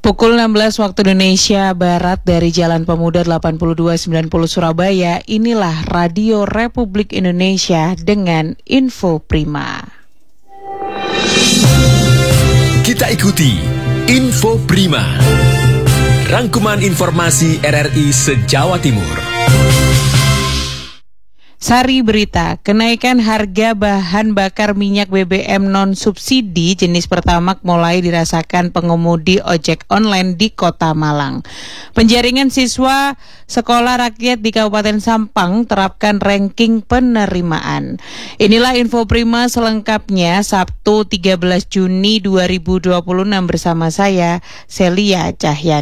Pukul 16 waktu Indonesia Barat dari Jalan Pemuda 8290 Surabaya, inilah Radio Republik Indonesia dengan Info Prima. Kita ikuti Info Prima, rangkuman informasi RRI se-Jawa Timur. Sari berita, kenaikan harga bahan bakar minyak BBM non-subsidi jenis Pertamax mulai dirasakan pengemudi ojek online di Kota Malang. Penjaringan siswa sekolah rakyat di Kabupaten Sampang terapkan ranking penerimaan. Inilah Info Prima selengkapnya Sabtu 13 Juni 2026 bersama saya, Celia Cahyani.